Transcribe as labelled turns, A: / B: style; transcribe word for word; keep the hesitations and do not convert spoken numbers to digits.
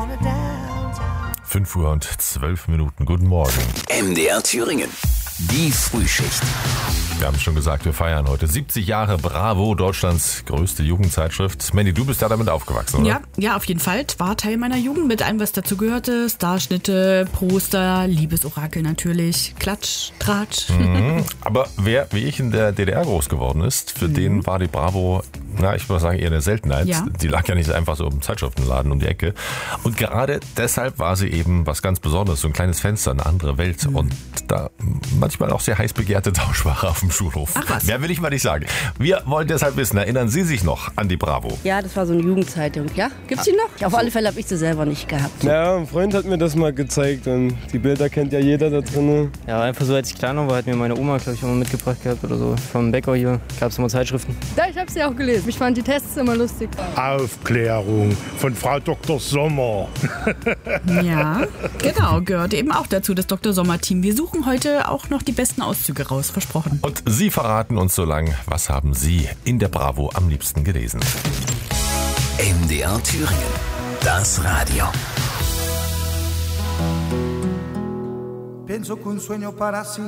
A: fünf Uhr und zwölf Minuten. Guten Morgen.
B: M D R Thüringen. Die Frühschicht.
A: Wir haben es schon gesagt, wir feiern heute siebzig Jahre Bravo, Deutschlands größte Jugendzeitschrift. Mandy, du bist da damit aufgewachsen, oder?
C: Ja, ja, auf jeden Fall. War Teil meiner Jugend mit allem, was dazu gehörte. Starschnitte, Poster, Liebesorakel natürlich, Klatsch, Tratsch.
A: Mhm. Aber wer, wie ich, in der D D R groß geworden ist, für mhm. den war die Bravo, na, ich würde sagen, eher eine Seltenheit.
C: Ja.
A: Die lag ja nicht einfach so im Zeitschriftenladen um die Ecke. Und gerade deshalb war sie eben was ganz Besonderes, so ein kleines Fenster, eine andere Welt. Mhm. Und da manchmal auch sehr heiß begehrte Tauschware auf dem Schulhof.
C: Ach was.
A: Mehr will ich mal nicht sagen. Wir wollen deshalb wissen, erinnern Sie sich noch an die Bravo?
D: Ja, das war so eine Jugendzeitung, ja? Gibt's die noch? Auf alle Fälle habe ich sie selber nicht gehabt.
E: Ja, ein Freund hat mir das mal gezeigt und die Bilder kennt ja jeder da drin.
F: Ja, einfach so, als ich kleiner war, hat mir meine Oma, glaube ich, immer mitgebracht gehabt oder so. Vom Bäcker hier gab es immer Zeitschriften.
G: Ja, ich habe sie auch gelesen. Ich fand die Tests immer lustig.
H: Aufklärung von Frau Doktor Sommer.
C: Ja, genau, gehört eben auch dazu, das Doktor Sommer-Team. Wir suchen heute auch noch die besten Auszüge raus, versprochen.
A: Und Sie verraten uns so lang, was haben Sie in der Bravo am liebsten gelesen?
B: M D R Thüringen. Das Radio.
I: Penso che un sogno para